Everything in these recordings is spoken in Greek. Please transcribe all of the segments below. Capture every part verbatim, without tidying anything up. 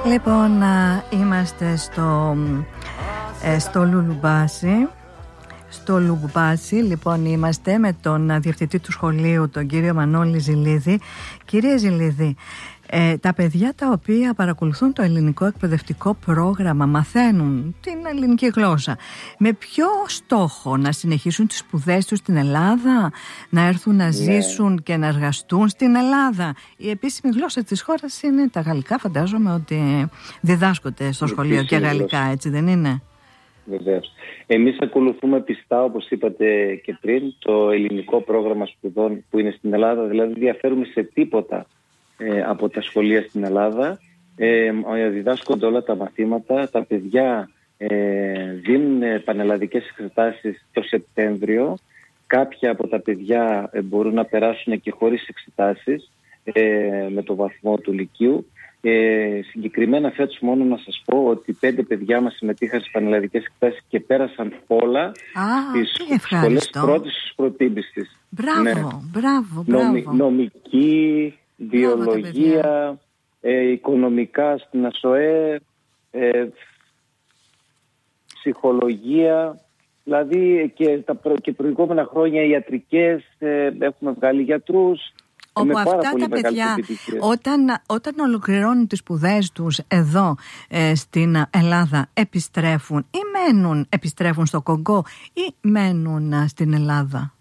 Λοιπόν, είμαστε στο, ε, στο Λουλουμπάσι. Στο Λουλουμπάσι, λοιπόν, είμαστε με τον διευθυντή του σχολείου, τον κύριο Μανώλη Ζηλίδη. Κύριε Ζηλίδη, ε, τα παιδιά τα οποία παρακολουθούν το ελληνικό εκπαιδευτικό πρόγραμμα, μαθαίνουν την ελληνική γλώσσα, με ποιο στόχο? Να συνεχίσουν τις σπουδές τους στην Ελλάδα, να έρθουν να ζήσουν yeah. και να εργαστούν στην Ελλάδα? Η επίσημη γλώσσα της χώρας είναι τα γαλλικά, φαντάζομαι ότι διδάσκονται στο σχολείο και γαλλικά, έτσι δεν είναι? Βεβαίως. Εμείς ακολουθούμε πιστά, όπως είπατε και πριν, το ελληνικό πρόγραμμα σπουδών που είναι στην Ελλάδα. Δηλαδή διαφέρουμε σε τίποτα ε, από τα σχολεία στην Ελλάδα. Ε, διδάσκονται όλα τα μαθήματα. Τα παιδιά ε, δίνουν πανελλαδικές εξετάσεις το Σεπτέμβριο. Κάποια από τα παιδιά ε, μπορούν να περάσουν και χωρίς εξετάσεις ε, με το βαθμό του Λυκείου. Ε, συγκεκριμένα φέτος μόνο να σας πω ότι πέντε παιδιά μας συμμετείχαν στις πανελλαδικές εξετάσεις και πέρασαν όλα τις σχολές πρώτης προτίμησης. Μπράβο, ναι. μπράβο, μπράβο. Νομι, νομική, βιολογία, ε, οικονομικά στην ΑΣΟΕ, ε, ψυχολογία, δηλαδή και τα προ, και προηγούμενα χρόνια ιατρικές, ε, έχουμε βγάλει γιατρούς. Όπου αυτά τα παιδιά όταν, όταν ολοκληρώνουν τις σπουδές τους εδώ ε, στην Ελλάδα επιστρέφουν ή μένουν, επιστρέφουν στο Κονγκό ή μένουν ε, στην Ελλάδα?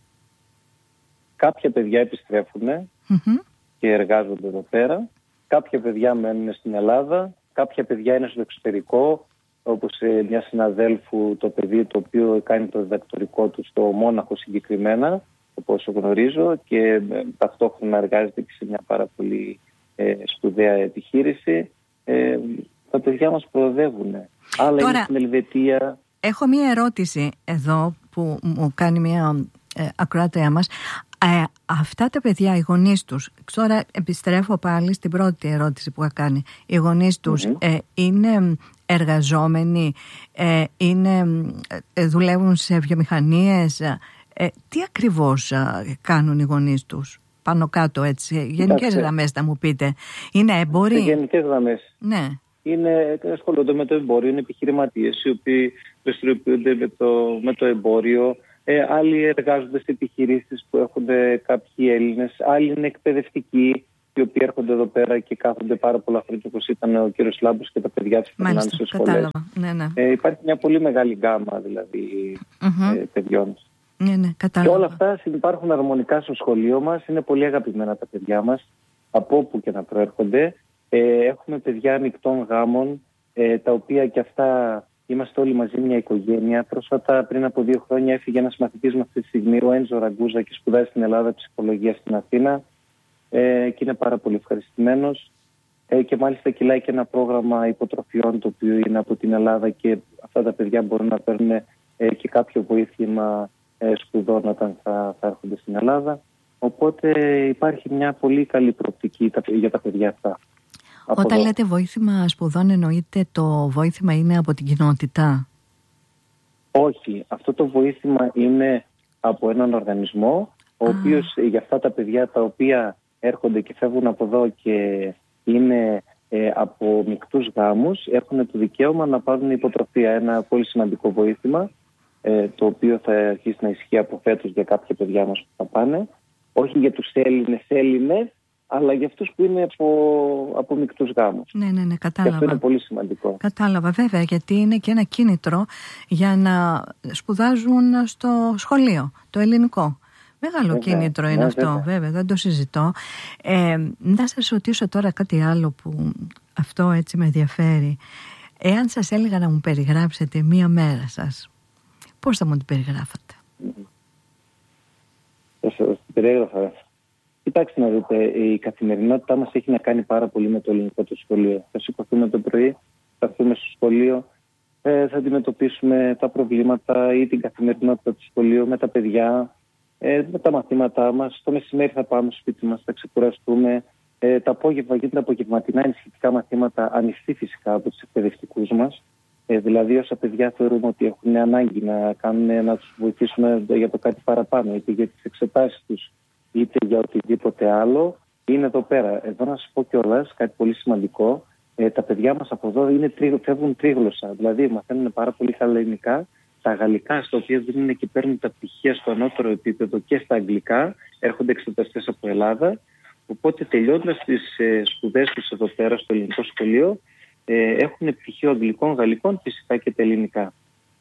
Κάποια παιδιά επιστρέφουν mm-hmm. και εργάζονται εδώ πέρα. Κάποια παιδιά μένουν στην Ελλάδα. Κάποια παιδιά είναι στο εξωτερικό, όπως ε, μια συναδέλφου, το παιδί το οποίο κάνει το διδακτορικό του στο Μόναχο συγκεκριμένα, όπως γνωρίζω, και ε, ταυτόχρονα εργάζεται και σε μια πάρα πολύ ε, σπουδαία επιχείρηση. Ε, τα παιδιά μας προοδεύουν. Άλλα Τώρα, είναι στην Ελβετία. Έχω μια ερώτηση εδώ που μου κάνει μια ε, ακροάτρια μας. Ε, αυτά τα παιδιά, οι γονείς τους, τώρα επιστρέφω πάλι στην πρώτη ερώτηση που είχα κάνει. Οι γονείς τους mm-hmm. ε, είναι εργαζόμενοι, ε, είναι, ε, δουλεύουν σε βιομηχανίες? Ε, τι ακριβώς α, κάνουν οι γονείς τους, πάνω κάτω, έτσι, γενικές γραμμές θα μου πείτε? Είναι έμποροι? Γενικές γραμμές. Ναι. Είναι, ασχολούνται με το εμπόριο, είναι επιχειρηματίες οι οποίοι δραστηριοποιούνται με το, με το εμπόριο. Ε, άλλοι εργάζονται σε επιχειρήσεις που έχουν κάποιοι Έλληνες. Άλλοι είναι εκπαιδευτικοί, οι οποίοι έρχονται εδώ πέρα και κάθονται πάρα πολλά χρόνια, όπως ήταν ο κύριος Λάμπος και τα παιδιά τους που περνάνε στις σχολές. Ναι, ναι. Ε, υπάρχει μια πολύ μεγάλη γκάμα δηλαδή mm-hmm. ε, παιδιών. Ναι, ναι, και όλα αυτά υπάρχουν αρμονικά στο σχολείο μας. Είναι πολύ αγαπημένα τα παιδιά μας, από όπου και να προέρχονται. Ε, έχουμε παιδιά μεικτών γάμων, ε, τα οποία και αυτά είμαστε όλοι μαζί μια οικογένεια. Πρόσφατα, πριν από δύο χρόνια, έφυγε ένας μαθητής μου αυτή τη στιγμή, ο Έντζο Ραγκούζα, και σπουδάζει στην Ελλάδα ψυχολογία στην Αθήνα. Ε, και είναι πάρα πολύ ευχαριστημένος. Ε, και μάλιστα κυλάει και ένα πρόγραμμα υποτροφιών, το οποίο είναι από την Ελλάδα, και αυτά τα παιδιά μπορούν να παίρνουν ε, και κάποιο βοήθημα σπουδών όταν θα, θα έρχονται στην Ελλάδα. Οπότε υπάρχει μια πολύ καλή προοπτική για τα παιδιά αυτά. Όταν λέτε βοήθημα σπουδών, εννοείται το βοήθημα είναι από την κοινότητα? Όχι. Αυτό το βοήθημα είναι από έναν οργανισμό, ο ah. οποίος για αυτά τα παιδιά τα οποία έρχονται και φεύγουν από εδώ και είναι ε, από μεικτούς γάμους, έχουν το δικαίωμα να πάρουν υποτροφία. Ένα πολύ σημαντικό βοήθημα, το οποίο θα αρχίσει να ισχύει από φέτος για κάποια παιδιά μας που θα πάνε. Όχι για τους Έλληνες Έλληνες, αλλά για αυτούς που είναι από, από μεικτούς γάμους. Ναι, ναι, ναι, κατάλαβα. Και αυτό είναι πολύ σημαντικό. Κατάλαβα, βέβαια, γιατί είναι και ένα κίνητρο για να σπουδάζουν στο σχολείο, το ελληνικό. Μεγάλο βέβαια, κίνητρο είναι ναι, αυτό, βέβαια. βέβαια, δεν το συζητώ. Ε, να σας ρωτήσω τώρα κάτι άλλο που αυτό έτσι με ενδιαφέρει. Εάν σας έλεγα να μου περιγράψετε μία μέρα σας, πώς θα μου την περιγράφατε? Θα σας την περιγράφα. Κοιτάξτε να δείτε, η καθημερινότητά μας έχει να κάνει πάρα πολύ με το ελληνικό το σχολείο. Θα σηκωθούμε το πρωί, θα έρθουμε στο σχολείο, ε, θα αντιμετωπίσουμε τα προβλήματα ή την καθημερινότητα του σχολείου με τα παιδιά, ε, με τα μαθήματά μας. Το μεσημέρι θα πάμε στο σπίτι μας, θα ξεκουραστούμε. Ε, τα απόγευμα, γιατί τα απογευματινά ενισχυτικά μαθήματα, ανοιχτή φυσικά από τους εκπαιδευτικούς μας. Ε, δηλαδή, όσα παιδιά θεωρούμε ότι έχουν ανάγκη να, κάνουν, να τους βοηθήσουμε για το κάτι παραπάνω, είτε για τις εξετάσεις τους, είτε για οτιδήποτε άλλο, είναι εδώ πέρα. Εδώ να σας πω κιόλας κάτι πολύ σημαντικό. Ε, τα παιδιά μας από εδώ είναι τρί, φεύγουν τρίγλωσσα, δηλαδή μαθαίνουν πάρα πολύ καλά ελληνικά, τα γαλλικά, στα οποία δίνουν και παίρνουν τα πτυχία στο ανώτερο επίπεδο, και στα αγγλικά, έρχονται εξεταστές από Ελλάδα. Οπότε τελειώντας τις ε, σπουδές τους εδώ πέρα στο ελληνικό σχολείο, ε, έχουν πτυχίο αγγλικών, γαλλικών, φυσικά και τα ελληνικά.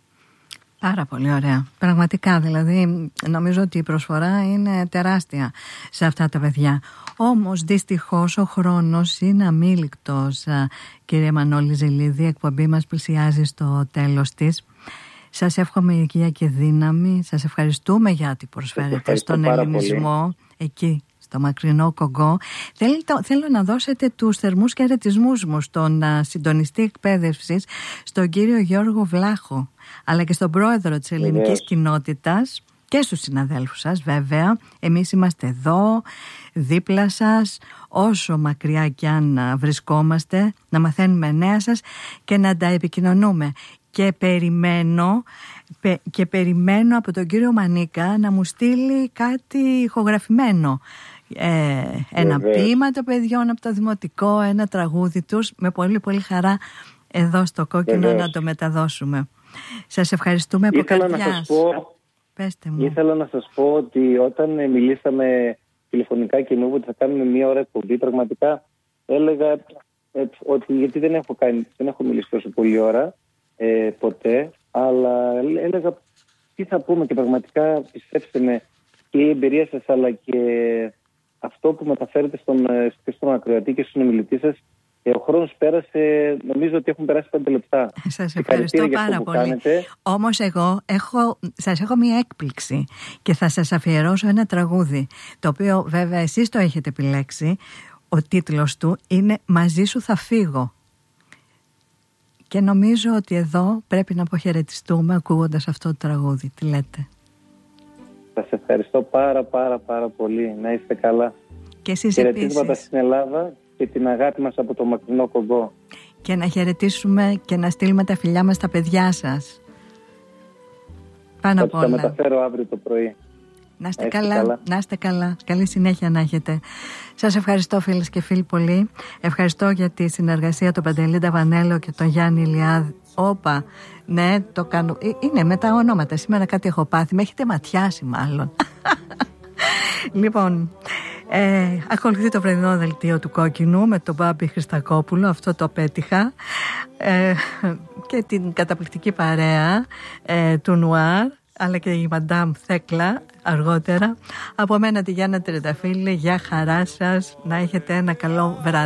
Πάρα πολύ ωραία. Πραγματικά, δηλαδή, νομίζω ότι η προσφορά είναι τεράστια σε αυτά τα παιδιά. Όμως, δυστυχώς, ο χρόνος είναι αμήλικτος. Κύριε Μανώλη Ζηλίδη, η εκπομπή μας πλησιάζει στο τέλος της. Σας εύχομαι υγεία και δύναμη. Σας ευχαριστούμε γιατί προσφέρετε στον ελληνισμό πολύ. Εκεί, στο μακρινό Κογκό. Θέλω, θέλω να δώσετε τους θερμούς χαιρετισμούς μου στον uh, συντονιστή εκπαίδευσης, στον κύριο Γιώργο Βλάχο, αλλά και στον πρόεδρο της ελληνικής Βεβαίως. κοινότητας και στους συναδέλφους σας, βέβαια. Εμείς είμαστε εδώ, δίπλα σας, όσο μακριά κι αν βρισκόμαστε, να μαθαίνουμε νέα σας και να τα επικοινωνούμε. Και περιμένω, και περιμένω από τον κύριο Μανίκα να μου στείλει κάτι ηχογραφημένο. Ε, ένα ποίημα των παιδιών από το δημοτικό, ένα τραγούδι τους, με πολύ πολύ χαρά εδώ στο Κόκκινο Βεβαίως. να το μεταδώσουμε. Σας ευχαριστούμε από ήθελα καρδιάς. Να σας πω, Πέστε μου. Ήθελα να σας πω ότι όταν μιλήσαμε τηλεφωνικά και μου είπε ότι θα κάνουμε μία ώρα εκπομπή, πραγματικά έλεγα ε, ότι γιατί δεν έχω, κάνει, δεν έχω μιλήσει τόσο πολλή ώρα ε, ποτέ, αλλά έλεγα τι θα πούμε, και πραγματικά πιστέψτε με, και η εμπειρία σας αλλά και αυτό που μεταφέρετε στον, στον ακροατή και στον ομιλητή σας, ο χρόνος πέρασε, νομίζω ότι έχουν περάσει πέντε λεπτά. Σας ευχαριστώ πάρα πολύ. Όμως εγώ έχω, σας έχω μία έκπληξη και θα σας αφιερώσω ένα τραγούδι, το οποίο βέβαια εσείς το έχετε επιλέξει. Ο τίτλος του είναι «Μαζί σου θα φύγω». Και νομίζω ότι εδώ πρέπει να αποχαιρετιστούμε ακούγοντας αυτό το τραγούδι. Τι λέτε? Σας ευχαριστώ πάρα πάρα πάρα πολύ. Να είστε καλά. Και εσείς χαιρετίσματα επίσης. Στην Ελλάδα και την αγάπη μας από το μακρινό Κογκό. Και να χαιρετήσουμε και να στείλουμε τα φιλιά μας στα παιδιά σας. Πάνω απ' όλα. Θα τα μεταφέρω αύριο το πρωί. Να είστε καλά, καλά, να είστε καλά. Καλή συνέχεια να έχετε. Σας ευχαριστώ φίλες και φίλοι πολύ. Ευχαριστώ για τη συνεργασία του Παντελή Νταβανέλο και τον Γιάννη Ηλιάδη. Όπα, ναι, το κάνω. Είναι με τα ονόματα. Σήμερα κάτι έχω πάθει. Με έχετε ματιάσει μάλλον. Λοιπόν, ε, ακολουθεί το πρωινό δελτίο του Κόκκινου με τον Μπάμπη Χριστακόπουλο. Αυτό το πέτυχα. Ε, και την καταπληκτική παρέα ε, του Νουάρ, αλλά και η Μαντάμ Θέκλα αργότερα. Από μένα τη Γιάννα Τρενταφύλλη, για χαρά σας, να έχετε ένα καλό βράδυ.